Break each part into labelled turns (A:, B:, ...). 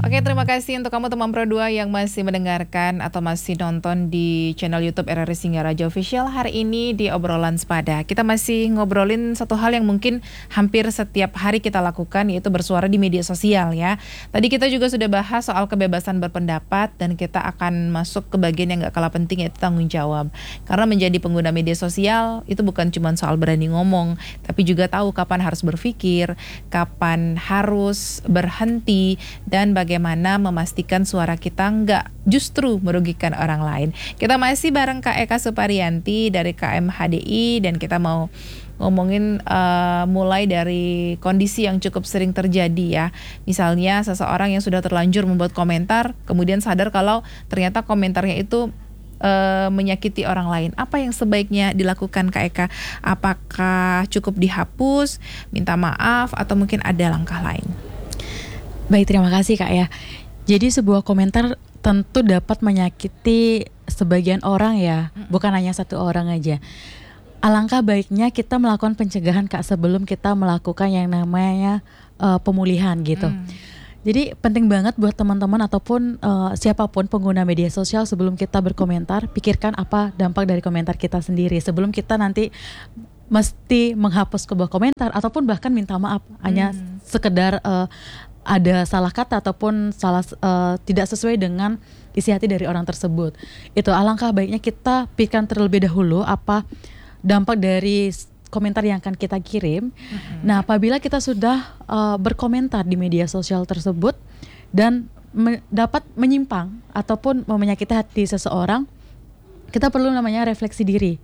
A: Oke, terima kasih untuk kamu teman Pro 2 yang masih mendengarkan atau masih nonton di channel YouTube RRI Singaraja Official. Hari ini di obrolan sepada kita masih ngobrolin satu hal yang mungkin hampir setiap hari kita lakukan, yaitu bersuara di media sosial ya. Tadi kita juga sudah bahas soal kebebasan berpendapat dan kita akan masuk ke bagian yang gak kalah penting, yaitu tanggung jawab. Karena menjadi pengguna media sosial itu bukan cuma soal berani ngomong, tapi juga tahu kapan harus berpikir, kapan harus berhenti, dan bagaimana memastikan suara kita nggak justru merugikan orang lain. Kita masih bareng Kak Eka Suparianti dari KMHDI dan kita mau ngomongin mulai dari kondisi yang cukup sering terjadi ya. Misalnya seseorang yang sudah terlanjur membuat komentar, kemudian sadar kalau ternyata komentarnya itu menyakiti orang lain. Apa yang sebaiknya dilakukan Kak Eka? Apakah cukup dihapus, minta maaf, atau mungkin ada langkah lain?
B: Baik, terima kasih Kak ya. Jadi sebuah komentar tentu dapat menyakiti sebagian orang ya, bukan hanya satu orang aja. Alangkah baiknya kita melakukan pencegahan Kak sebelum kita melakukan yang namanya pemulihan gitu. Jadi penting banget buat teman-teman ataupun siapapun pengguna media sosial, sebelum kita berkomentar, pikirkan apa dampak dari komentar kita sendiri sebelum kita nanti mesti menghapus sebuah komentar ataupun bahkan minta maaf hanya sekedar ada salah kata ataupun tidak sesuai dengan isi hati dari orang tersebut. Itu alangkah baiknya kita pikirkan terlebih dahulu apa dampak dari komentar yang akan kita kirim. Nah, apabila kita sudah berkomentar di media sosial tersebut dan dapat menyimpang ataupun menyakiti hati seseorang, kita perlu namanya refleksi diri.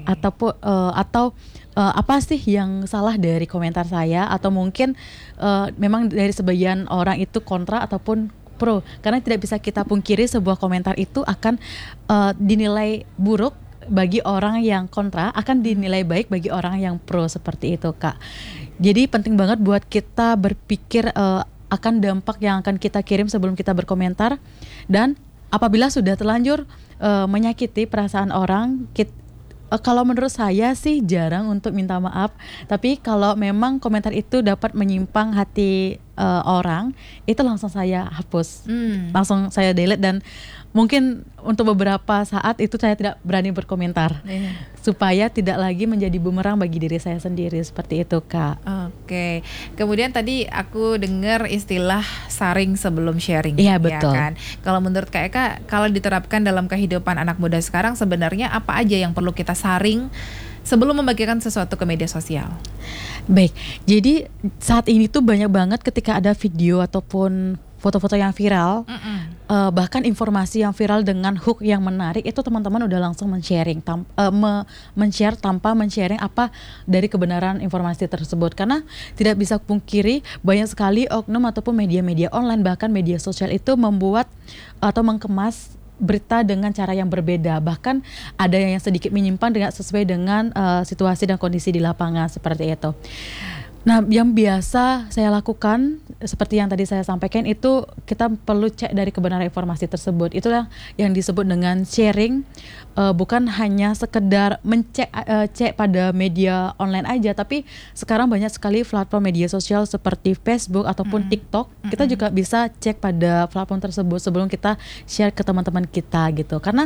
B: Atau apa sih yang salah dari komentar saya, atau mungkin memang dari sebagian orang itu kontra ataupun pro, karena tidak bisa kita pungkiri sebuah komentar itu akan dinilai buruk bagi orang yang kontra, akan dinilai baik bagi orang yang pro, seperti itu Kak. Jadi penting banget buat kita berpikir akan dampak yang akan kita kirim sebelum kita berkomentar, dan apabila sudah terlanjur menyakiti perasaan orang, kalau menurut saya sih jarang untuk minta maaf. Tapi kalau memang komentar itu dapat menyimpang hati orang, itu langsung saya hapus, langsung saya delete, dan mungkin untuk beberapa saat itu saya tidak berani berkomentar, supaya tidak lagi menjadi bumerang bagi diri saya sendiri, seperti itu Kak.
A: Oke. Kemudian tadi aku dengar istilah saring sebelum sharing.
B: Iya betul.
A: Ya kan? Kalau menurut Kak Eka, kalau diterapkan dalam kehidupan anak muda sekarang, sebenarnya apa aja yang perlu kita saring sebelum membagikan sesuatu ke media sosial?
B: Baik, jadi saat ini tuh banyak banget ketika ada video ataupun foto-foto yang viral, bahkan informasi yang viral dengan hook yang menarik, itu teman-teman udah langsung men-sharing, men-share tanpa men-sharing apa dari kebenaran informasi tersebut. Karena tidak bisa pungkiri banyak sekali oknum ataupun media-media online, bahkan media sosial itu membuat atau mengemas berita dengan cara yang berbeda, bahkan ada yang sedikit menyimpang dengan sesuai dengan situasi dan kondisi di lapangan, seperti itu. Nah, yang biasa saya lakukan seperti yang tadi saya sampaikan, itu kita perlu cek dari kebenaran informasi tersebut. Itulah yang disebut dengan sharing, bukan hanya sekedar cek pada media online aja, tapi sekarang banyak sekali platform media sosial seperti Facebook ataupun TikTok. Kita juga bisa cek pada platform tersebut sebelum kita share ke teman-teman kita gitu. Karena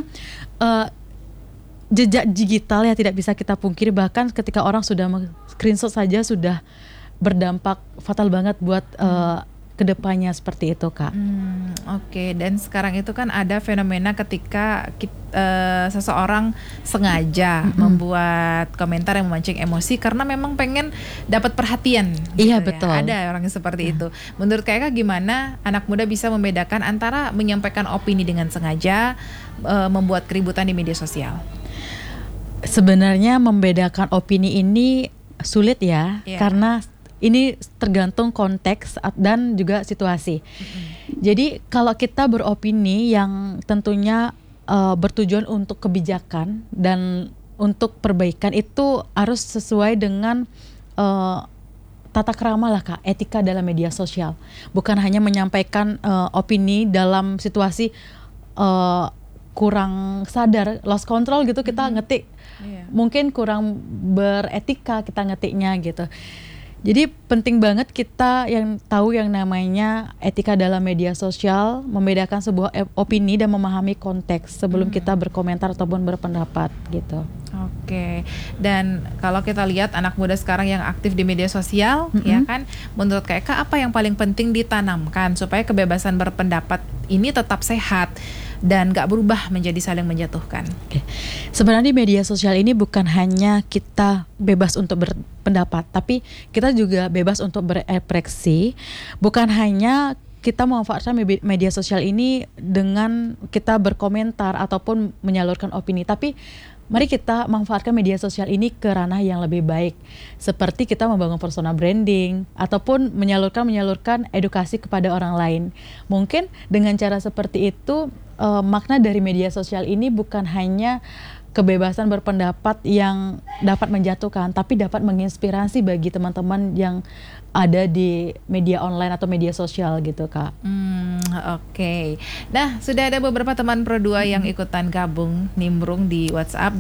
B: jejak digital ya tidak bisa kita pungkiri, bahkan ketika orang sudah screenshot saja sudah berdampak fatal banget buat kedepannya, seperti itu Kak.
A: Oke. Dan sekarang itu kan ada fenomena ketika seseorang sengaja membuat komentar yang memancing emosi karena memang pengen dapat perhatian.
B: Iya
A: gitu
B: betul.
A: Ya. Ada orang yang seperti itu. Menurut Kak Eka, gimana anak muda bisa membedakan antara menyampaikan opini dengan sengaja membuat keributan di media sosial?
B: Sebenarnya membedakan opini ini sulit ya, karena ini tergantung konteks dan juga situasi. Jadi kalau kita beropini yang tentunya bertujuan untuk kebijakan dan untuk perbaikan, itu harus sesuai dengan tata krama lah Kak, etika dalam media sosial. Bukan hanya menyampaikan opini dalam situasi kurang sadar, lost control gitu, kita ngetik mungkin kurang beretika kita ngetiknya gitu. Jadi penting banget kita yang tahu yang namanya etika dalam media sosial, membedakan sebuah opini dan memahami konteks sebelum kita berkomentar ataupun berpendapat gitu.
A: Oke, dan kalau kita lihat anak muda sekarang yang aktif di media sosial, ya kan, menurut Kak Eka apa yang paling penting ditanamkan supaya kebebasan berpendapat ini tetap sehat dan gak berubah menjadi saling menjatuhkan?
B: Oke. Sebenarnya di media sosial ini bukan hanya kita bebas untuk berpendapat, tapi kita juga bebas untuk berekspresi. Bukan hanya kita memanfaatkan media sosial ini dengan kita berkomentar ataupun menyalurkan opini, tapi mari kita manfaatkan media sosial ini ke ranah yang lebih baik, seperti kita membangun personal branding ataupun menyalurkan edukasi kepada orang lain. Mungkin dengan cara seperti itu, makna dari media sosial ini bukan hanya kebebasan berpendapat yang dapat menjatuhkan, tapi dapat menginspirasi bagi teman-teman yang ada di media online atau media sosial gitu, Kak.
A: Oke. Nah, sudah ada beberapa teman Pro 2 yang ikutan gabung nimbrung di WhatsApp di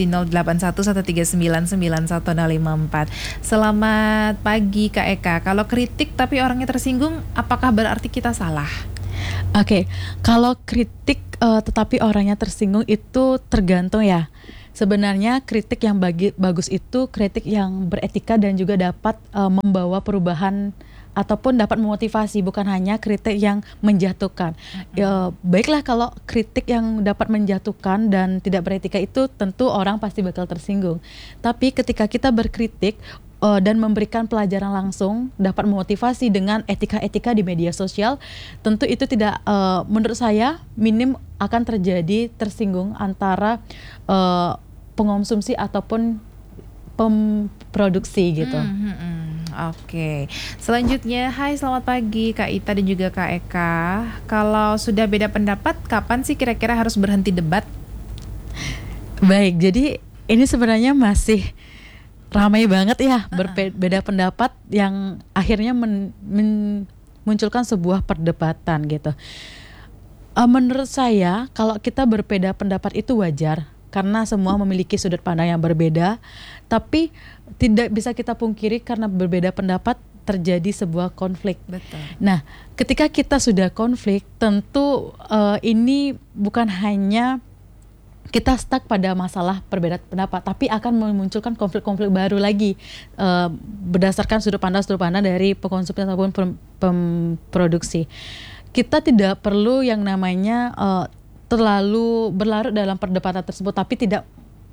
A: 0811399154. Selamat pagi Kak Eka. Kalau kritik tapi orangnya tersinggung, apakah berarti kita salah?
B: Oke, kalau kritik tetapi orangnya tersinggung itu tergantung ya. Sebenarnya kritik yang bagus itu kritik yang beretika dan juga dapat membawa perubahan ataupun dapat memotivasi, bukan hanya kritik yang menjatuhkan. Baiklah kalau kritik yang dapat menjatuhkan dan tidak beretika itu tentu orang pasti bakal tersinggung. Tapi ketika kita berkritik dan memberikan pelajaran langsung dapat memotivasi dengan etika-etika di media sosial, tentu itu tidak, menurut saya minim akan terjadi tersinggung antara pengonsumsi ataupun pemproduksi gitu.
A: Oke. Selanjutnya, hai selamat pagi Kak Ita dan juga Kak Eka. Kalau sudah beda pendapat, kapan sih kira-kira harus berhenti debat?
B: Baik, jadi ini sebenarnya masih ramai banget ya, berbeda pendapat yang akhirnya memunculkan sebuah perdebatan gitu. Menurut saya kalau kita berbeda pendapat itu wajar, karena semua memiliki sudut pandang yang berbeda, tapi tidak bisa kita pungkiri karena berbeda pendapat terjadi sebuah konflik.
A: Betul.
B: Nah, ketika kita sudah konflik, tentu ini bukan hanya kita stuck pada masalah perbedaan pendapat, tapi akan memunculkan konflik-konflik baru lagi berdasarkan sudut pandang dari pengonsumsi ataupun pemproduksi. Kita tidak perlu yang namanya terlalu berlarut dalam perdebatan tersebut, tapi tidak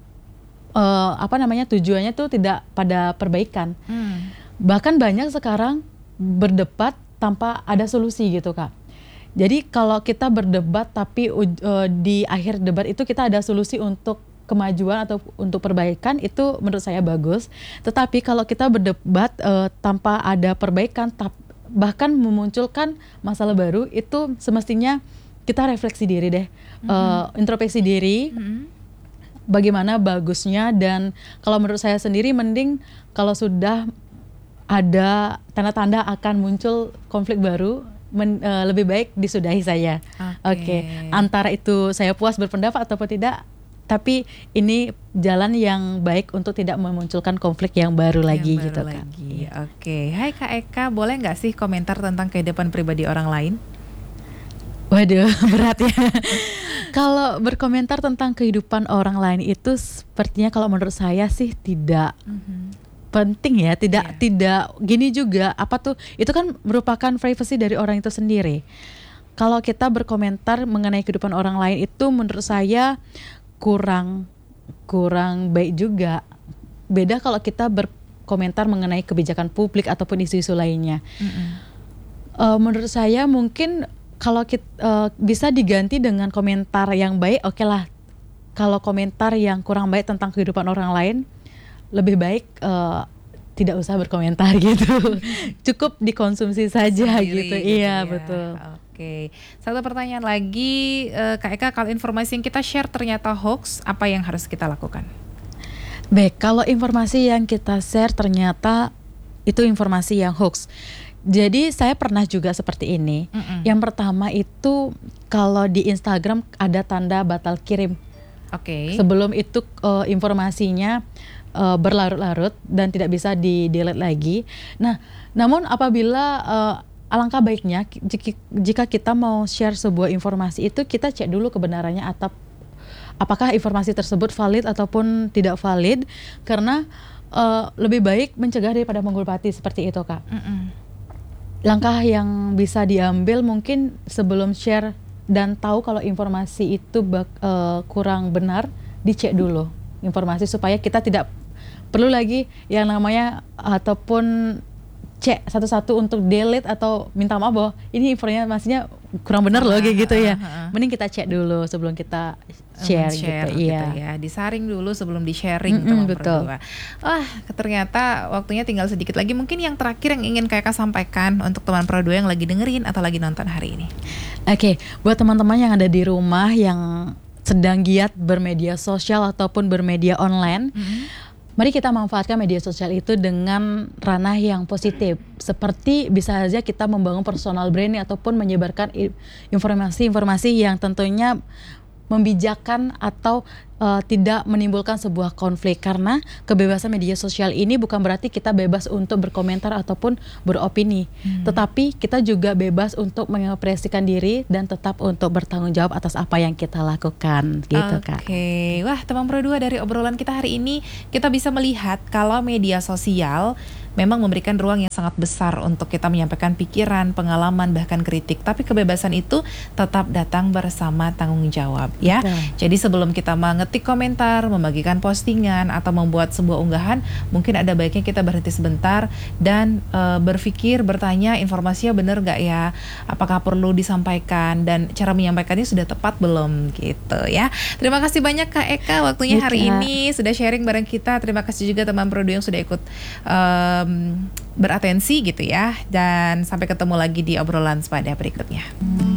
B: tujuannya tuh tidak pada perbaikan. Bahkan banyak sekarang berdebat tanpa ada solusi gitu, Kak. Jadi kalau kita berdebat tapi di akhir debat itu kita ada solusi untuk kemajuan atau untuk perbaikan, itu menurut saya bagus. Tetapi kalau kita berdebat tanpa ada perbaikan, bahkan memunculkan masalah baru, itu semestinya kita refleksi diri deh, introspeksi diri, bagaimana bagusnya. Dan kalau menurut saya sendiri mending kalau sudah ada tanda-tanda akan muncul konflik baru, lebih baik disudahi saja. Oke. Antara itu saya puas berpendapat ataupun tidak, tapi ini jalan yang baik untuk tidak memunculkan konflik yang baru lagi gitu, Kak.
A: Oke. Hai Kak Eka, boleh nggak sih komentar tentang kehidupan pribadi orang lain?
B: Waduh, berat ya. Kalau berkomentar tentang kehidupan orang lain itu sepertinya kalau menurut saya sih tidak penting ya, tidak gini juga, itu kan merupakan privasi dari orang itu sendiri. Kalau kita berkomentar mengenai kehidupan orang lain itu menurut saya kurang baik juga. Beda kalau kita berkomentar mengenai kebijakan publik ataupun isu-isu lainnya. Menurut saya mungkin kalau kita bisa diganti dengan komentar yang baik, oke lah. Kalau komentar yang kurang baik tentang kehidupan orang lain, lebih baik tidak usah berkomentar gitu. Cukup dikonsumsi saja gitu. Iya, betul.
A: Oke. Satu pertanyaan lagi, Kak Eka, kalau informasi yang kita share ternyata hoax, apa yang harus kita lakukan?
B: Baik, kalau informasi yang kita share ternyata itu informasi yang hoax. Jadi saya pernah juga seperti ini. Yang pertama itu kalau di Instagram ada tanda batal kirim.
A: Oke.
B: Sebelum itu informasinya berlarut-larut dan tidak bisa di-delete lagi. Nah, namun apabila alangkah baiknya jika kita mau share sebuah informasi itu kita cek dulu kebenarannya atau apakah informasi tersebut valid ataupun tidak valid, karena lebih baik mencegah daripada mengobati, seperti itu, Kak. Langkah yang bisa diambil mungkin sebelum share dan tahu kalau informasi itu kurang benar, dicek dulu informasi supaya kita tidak perlu lagi yang namanya ataupun cek satu-satu untuk delete atau minta maaf bahwa ini informasinya kurang benar loh kayak gitu ya. Mending kita cek dulu sebelum kita share gitu,
A: ya. Disaring dulu sebelum di-sharing teman
B: betul.
A: berdua. Ternyata waktunya tinggal sedikit lagi. Mungkin yang terakhir yang ingin Kakak sampaikan untuk teman Pro 2 yang lagi dengerin atau lagi nonton hari ini.
B: Oke, buat teman-teman yang ada di rumah yang sedang giat bermedia sosial ataupun bermedia online, mari kita manfaatkan media sosial itu dengan ranah yang positif. Seperti bisa saja kita membangun personal branding ataupun menyebarkan informasi-informasi yang tentunya membijakkan atau tidak menimbulkan sebuah konflik, karena kebebasan media sosial ini bukan berarti kita bebas untuk berkomentar ataupun beropini, tetapi kita juga bebas untuk mengekspresikan diri dan tetap untuk bertanggung jawab atas apa yang kita lakukan gitu, Kak.
A: Oke, wah teman Pro 2, dari obrolan kita hari ini kita bisa melihat kalau media sosial memang memberikan ruang yang sangat besar untuk kita menyampaikan pikiran, pengalaman, bahkan kritik. Tapi kebebasan itu tetap datang bersama tanggung jawab, ya. Jadi sebelum kita mengetik komentar, membagikan postingan, atau membuat sebuah unggahan, mungkin ada baiknya kita berhenti sebentar dan berpikir, bertanya informasinya benar gak ya? Apakah perlu disampaikan? Dan cara menyampaikannya sudah tepat belum? Gitu ya. Terima kasih banyak Kak Eka waktunya hari ini sudah sharing bareng kita. Terima kasih juga teman Pro 2 yang sudah ikut beratensi gitu ya, dan sampai ketemu lagi di obrolan sepada berikutnya.